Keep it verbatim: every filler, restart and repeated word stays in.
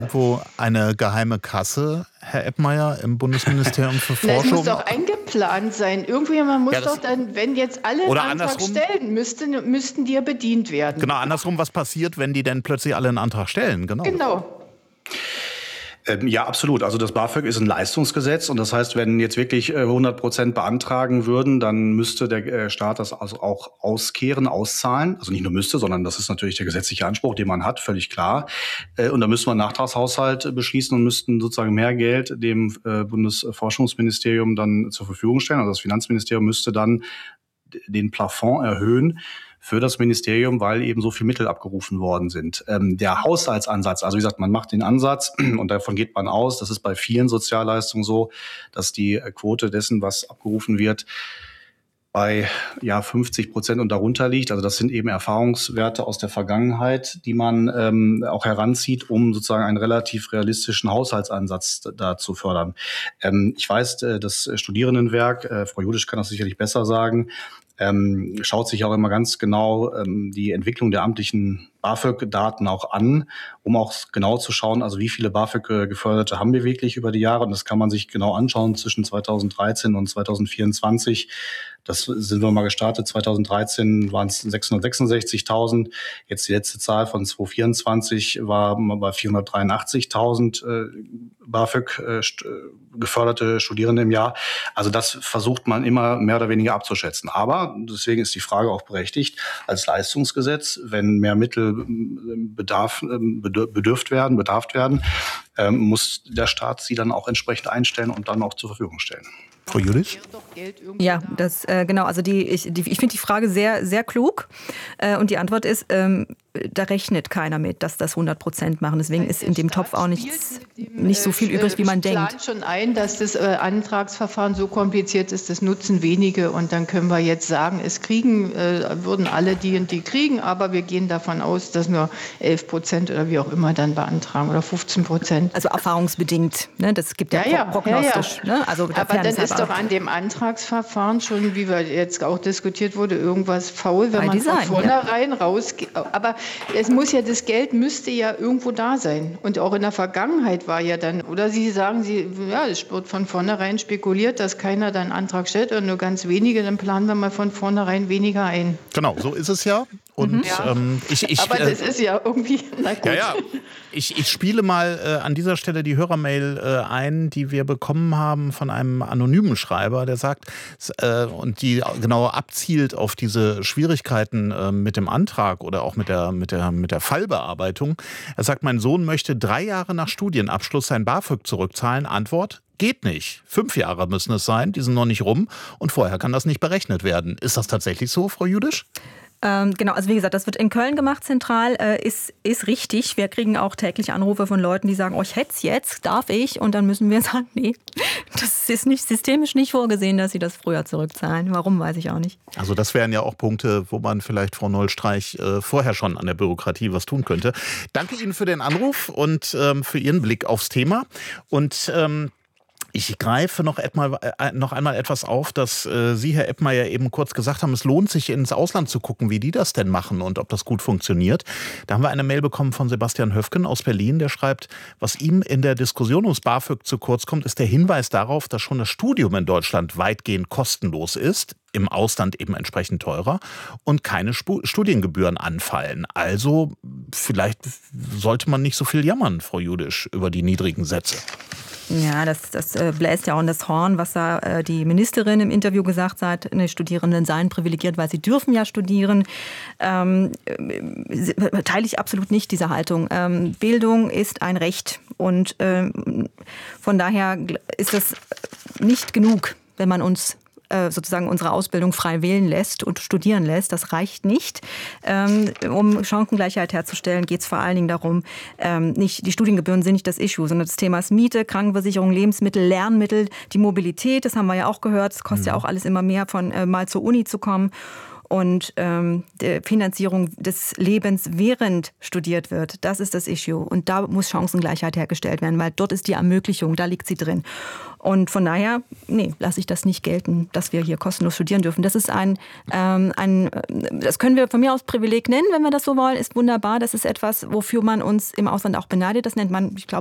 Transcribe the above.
Wo eine geheime Kasse, Herr Eppmeier, im Bundesministerium für Na, es Forschung? muss doch eingeplant sein. Irgendjemand muss Ja, das- doch dann, wenn jetzt alle einen Oder Antrag andersrum? stellen müssten, müssten die ja bedient werden. Genau, andersrum, was passiert, wenn die denn plötzlich alle einen Antrag stellen? Genau. Genau. Ähm, ja, absolut. Also das BAföG ist ein Leistungsgesetz und das heißt, wenn jetzt wirklich äh, hundert Prozent beantragen würden, dann müsste der äh, Staat das also auch auskehren, auszahlen. Also nicht nur müsste, sondern das ist natürlich der gesetzliche Anspruch, den man hat, völlig klar. Äh, und da müsste man einen Nachtragshaushalt äh, beschließen und müssten sozusagen mehr Geld dem äh, Bundesforschungsministerium dann zur Verfügung stellen. Also das Finanzministerium müsste dann d- den Plafond erhöhen für das Ministerium, weil eben so viel Mittel abgerufen worden sind. Ähm, der Haushaltsansatz, also wie gesagt, man macht den Ansatz und davon geht man aus, das ist bei vielen Sozialleistungen so, dass die äh, Quote dessen, was abgerufen wird, bei ja fünfzig Prozent und darunter liegt. Also das sind eben Erfahrungswerte aus der Vergangenheit, die man ähm, auch heranzieht, um sozusagen einen relativ realistischen Haushaltsansatz da zu fördern. Ähm, ich weiß, äh, das Studierendenwerk, äh, Frau Judisch kann das sicherlich besser sagen, ähm, schaut sich auch immer ganz genau ähm, die Entwicklung der amtlichen BAföG-Daten auch an, um auch genau zu schauen, also wie viele BAföG-Geförderte haben wir wirklich über die Jahre. Und das kann man sich genau anschauen zwischen zweitausenddreizehn und zweitausendvierundzwanzig. Das sind wir mal gestartet. zweitausenddreizehn waren es sechshundertsechsundsechzigtausend. Jetzt die letzte Zahl von zweitausendvierundzwanzig war bei vierhundertdreiundachtzigtausend äh, BAföG äh, st- geförderte Studierende im Jahr. Also das versucht man immer mehr oder weniger abzuschätzen. Aber deswegen ist die Frage auch berechtigt, als Leistungsgesetz, wenn mehr Mittel ähm, bedarf, ähm, bedür- bedürft werden, bedarft werden, ähm, muss der Staat sie dann auch entsprechend einstellen und dann auch zur Verfügung stellen. Frau Jülich? Ja, das äh, genau. Also die, ich, die, ich finde die Frage sehr, sehr klug. Äh, und die Antwort ist, ähm, da rechnet keiner mit, dass das hundert Prozent machen. Deswegen ist in dem Topf auch nichts, nicht so viel übrig, wie man denkt. plant schon ein, dass das äh, Antragsverfahren so kompliziert ist, das nutzen wenige. Und dann können wir jetzt sagen, es kriegen, äh, würden alle die und die kriegen, aber wir gehen davon aus, dass nur elf Prozent oder wie auch immer dann beantragen oder fünfzehn Prozent. Also erfahrungsbedingt. Ne? Das gibt ja, Ja, ja, pro- prognostisch. ja, ja. Ne? Also der Aber dann Fairness ist halber. doch an dem Antragsverfahren schon, wie wir jetzt auch diskutiert wurde, irgendwas faul, wenn Bei man Design, von vornherein rausgeht. Aber es muss ja, das Geld müsste ja irgendwo da sein. Und auch in der Vergangenheit war ja dann, oder Sie sagen, Sie, ja, es wird von vornherein spekuliert, dass keiner dann einen Antrag stellt oder nur ganz wenige, dann planen wir mal von vornherein weniger ein. Genau, so ist es ja. Und Ja. ähm, ich, ich, Aber äh, das ist ja irgendwie, na gut. Ja, ja. Ich, ich spiele mal äh, an dieser Stelle die Hörermail äh, ein, die wir bekommen haben von einem anonymen Schreiber, der sagt, äh, und die genau abzielt auf diese Schwierigkeiten äh, mit dem Antrag oder auch mit der, mit der, mit der Fallbearbeitung. Er sagt, mein Sohn möchte drei Jahre nach Studienabschluss sein BAföG zurückzahlen. Antwort: Geht nicht. Fünf Jahre müssen es sein, die sind noch nicht rum und vorher kann das nicht berechnet werden. Ist das tatsächlich so, Frau Jüdisch? Ähm, genau, also wie gesagt, das wird in Köln gemacht, zentral, äh, ist, ist richtig. Wir kriegen auch täglich Anrufe von Leuten, die sagen, oh, ich hätte es jetzt, darf ich? Und dann müssen wir sagen, nee, das ist nicht systemisch nicht vorgesehen, dass sie das früher zurückzahlen. Warum, weiß ich auch nicht. Also das wären ja auch Punkte, wo man vielleicht, Frau Noll-Streich, äh, vorher schon an der Bürokratie was tun könnte. Danke Ihnen für den Anruf und ähm, für Ihren Blick aufs Thema. Und ähm, ich greife noch, etmal, äh, noch einmal etwas auf, dass äh, Sie, Herr Eppmeier, eben kurz gesagt haben, es lohnt sich, ins Ausland zu gucken, wie die das denn machen und ob das gut funktioniert. Da haben wir eine Mail bekommen von Sebastian Höfgen aus Berlin, der schreibt, was ihm in der Diskussion ums BAföG zu kurz kommt, ist der Hinweis darauf, dass schon das Studium in Deutschland weitgehend kostenlos ist, im Ausland eben entsprechend teurer und keine Sp- Studiengebühren anfallen. Also vielleicht sollte man nicht so viel jammern, Frau Judisch, über die niedrigen Sätze. Ja, das, das äh, bläst ja auch in das Horn, was da äh, die Ministerin im Interview gesagt hat. Ne, Studierenden seien privilegiert, weil sie dürfen ja studieren. Ähm, äh, teile ich absolut nicht diese Haltung. Ähm, Bildung ist ein Recht und ähm, von daher ist das nicht genug, wenn man uns sozusagen unsere Ausbildung frei wählen lässt und studieren lässt. Das reicht nicht. Ähm, um Chancengleichheit herzustellen, geht es vor allen Dingen darum, ähm, nicht, die Studiengebühren sind nicht das Issue, sondern das Thema ist Miete, Krankenversicherung, Lebensmittel, Lernmittel, die Mobilität, das haben wir ja auch gehört, das kostet mhm. ja auch alles immer mehr, von äh, mal zur Uni zu kommen. und ähm, der Finanzierung des Lebens, während studiert wird. Das ist das Issue. Und da muss Chancengleichheit hergestellt werden, weil dort ist die Ermöglichung, da liegt sie drin. Und von daher, nee, lasse ich das nicht gelten, dass wir hier kostenlos studieren dürfen. Das ist ein, ähm, ein, das können wir von mir aus Privileg nennen, wenn wir das so wollen, ist wunderbar. Das ist etwas, wofür man uns im Ausland auch beneidet. Das nennt man, ich glaube,